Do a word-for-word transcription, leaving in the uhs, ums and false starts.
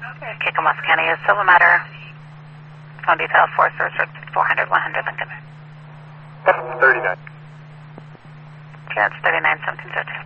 Kikomas County is Silver Matter. Phone detail four four hundred, one hundred Lincoln. thirty-nine. Okay, that's thirty-nine, seventeen, thirteen.